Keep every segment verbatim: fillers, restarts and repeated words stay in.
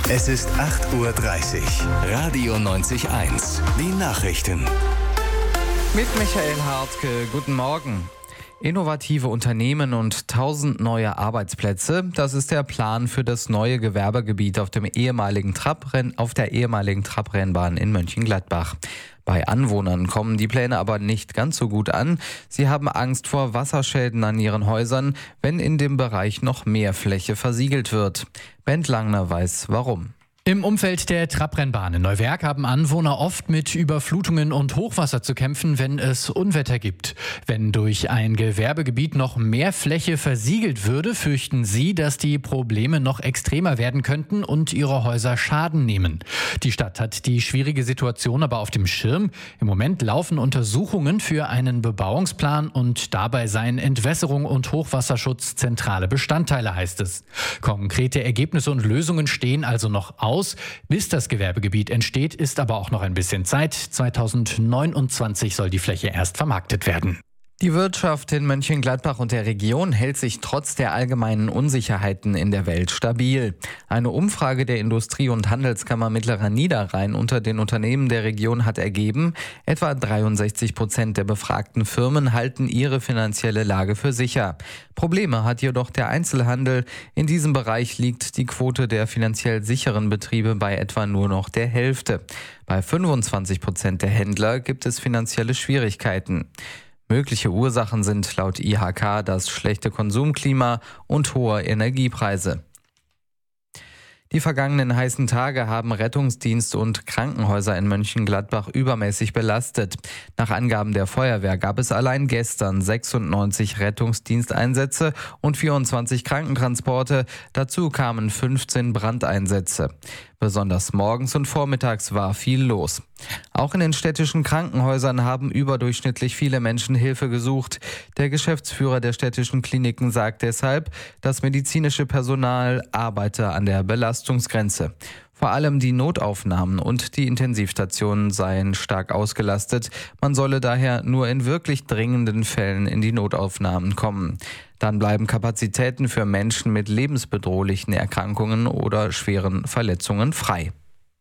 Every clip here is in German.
Es ist acht Uhr dreißig. Radio neunzig Komma eins. Die Nachrichten. Mit Michael Hartke, guten Morgen. Innovative Unternehmen und tausend neue Arbeitsplätze, das ist der Plan für das neue Gewerbegebiet auf dem ehemaligen Trabrenn, auf der ehemaligen Trabrennbahn in Mönchengladbach. Bei Anwohnern kommen die Pläne aber nicht ganz so gut an. Sie haben Angst vor Wasserschäden an ihren Häusern, wenn in dem Bereich noch mehr Fläche versiegelt wird. Bent Langner weiß warum. Im Umfeld der Trabrennbahn in Neuwerk haben Anwohner oft mit Überflutungen und Hochwasser zu kämpfen, wenn es Unwetter gibt. Wenn durch ein Gewerbegebiet noch mehr Fläche versiegelt würde, fürchten sie, dass die Probleme noch extremer werden könnten und ihre Häuser Schaden nehmen. Die Stadt hat die schwierige Situation aber auf dem Schirm. Im Moment laufen Untersuchungen für einen Bebauungsplan und dabei seien Entwässerung und Hochwasserschutz zentrale Bestandteile, heißt es. Konkrete Ergebnisse und Lösungen stehen also noch aus. Bis das Gewerbegebiet entsteht, ist aber auch noch ein bisschen Zeit. zweitausendneunundzwanzig soll die Fläche erst vermarktet werden. Die Wirtschaft in Mönchengladbach und der Region hält sich trotz der allgemeinen Unsicherheiten in der Welt stabil. Eine Umfrage der Industrie- und Handelskammer Mittlerer Niederrhein unter den Unternehmen der Region hat ergeben, etwa dreiundsechzig Prozent der befragten Firmen halten ihre finanzielle Lage für sicher. Probleme hat jedoch der Einzelhandel. In diesem Bereich liegt die Quote der finanziell sicheren Betriebe bei etwa nur noch der Hälfte. Bei fünfundzwanzig Prozent der Händler gibt es finanzielle Schwierigkeiten. Mögliche Ursachen sind laut I H K das schlechte Konsumklima und hohe Energiepreise. Die vergangenen heißen Tage haben Rettungsdienst und Krankenhäuser in Mönchengladbach übermäßig belastet. Nach Angaben der Feuerwehr gab es allein gestern sechsundneunzig Rettungsdiensteinsätze und vierundzwanzig Krankentransporte. Dazu kamen fünfzehn Brandeinsätze. Besonders morgens und vormittags war viel los. Auch in den städtischen Krankenhäusern haben überdurchschnittlich viele Menschen Hilfe gesucht. Der Geschäftsführer der städtischen Kliniken sagt deshalb, das medizinische Personal arbeite an der Belastungsgrenze. Vor allem die Notaufnahmen und die Intensivstationen seien stark ausgelastet. Man solle daher nur in wirklich dringenden Fällen in die Notaufnahmen kommen. Dann bleiben Kapazitäten für Menschen mit lebensbedrohlichen Erkrankungen oder schweren Verletzungen frei.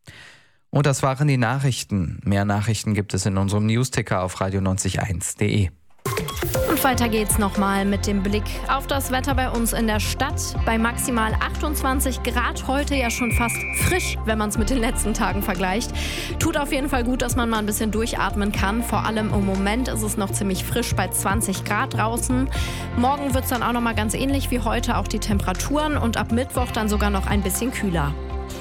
Und das waren die Nachrichten. Mehr Nachrichten gibt es in unserem Newsticker auf radio neunzig Komma eins punkt de. Und weiter geht's nochmal mit dem Blick auf das Wetter bei uns in der Stadt. Bei maximal achtundzwanzig Grad heute ja schon fast frisch, wenn man es mit den letzten Tagen vergleicht. Tut auf jeden Fall gut, dass man mal ein bisschen durchatmen kann. Vor allem im Moment ist es noch ziemlich frisch bei zwanzig Grad draußen. Morgen wird es dann auch nochmal ganz ähnlich wie heute, auch die Temperaturen. Und ab Mittwoch dann sogar noch ein bisschen kühler.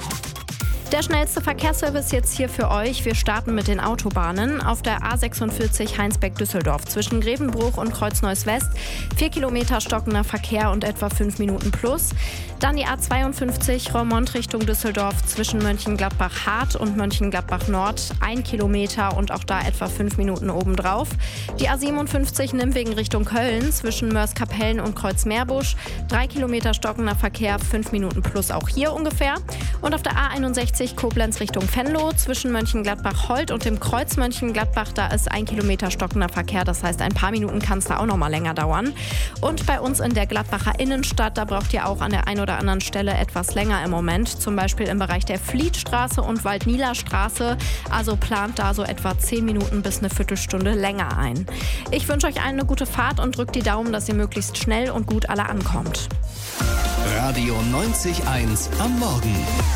Der schnellste Verkehrsservice jetzt hier für euch. Wir starten mit den Autobahnen. Auf der A sechsundvierzig Heinsberg-Düsseldorf zwischen Grevenbruch und Kreuz-Neuss-West. Vier Kilometer stockender Verkehr und etwa fünf Minuten plus. Dann die A zweiundfünfzig Roermond Richtung Düsseldorf zwischen Mönchengladbach-Hart und Mönchengladbach-Nord. Ein Kilometer und auch da etwa fünf Minuten obendrauf. Die A siebenundfünfzig Nimwegen Richtung Köln zwischen Mörs-Kapellen und Kreuz-Meerbusch. Drei Kilometer stockender Verkehr, fünf Minuten plus auch hier ungefähr. Und auf der A einundsechzig Koblenz Richtung Venlo zwischen Mönchengladbach-Holt und dem Kreuz Mönchengladbach. Da ist ein Kilometer stockender Verkehr, das heißt ein paar Minuten kann es da auch noch mal länger dauern. Und bei uns in der Gladbacher Innenstadt, da braucht ihr auch an der einen oder anderen Stelle etwas länger im Moment. Zum Beispiel im Bereich der Flietstraße und Waldnieler Straße. Also plant da so etwa zehn Minuten bis eine Viertelstunde länger ein. Ich wünsche euch allen eine gute Fahrt und drückt die Daumen, dass ihr möglichst schnell und gut alle ankommt. Radio neunzig Komma eins am Morgen.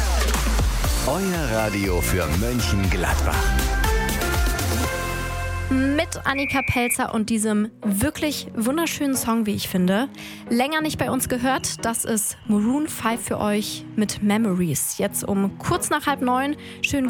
Euer Radio für Mönchengladbach. Mit Annika Pelzer und diesem wirklich wunderschönen Song, wie ich finde. Länger nicht bei uns gehört, das ist Maroon fünf für euch mit Memories. Jetzt um kurz nach halb neun. Schönen